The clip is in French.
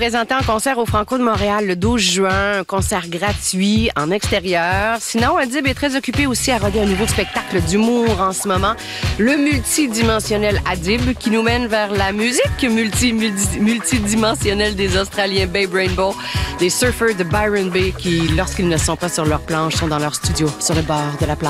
Présenté en concert au Franco de Montréal le 12 juin, un concert gratuit en extérieur. Sinon, Adib est très occupé aussi à roder un nouveau spectacle d'humour en ce moment, le multidimensionnel Adib, qui nous mène vers la musique multidimensionnelle des Australiens Babe Rainbow, des surfeurs de Byron Bay qui, lorsqu'ils ne sont pas sur leur planche, sont dans leur studio sur le bord de la plage.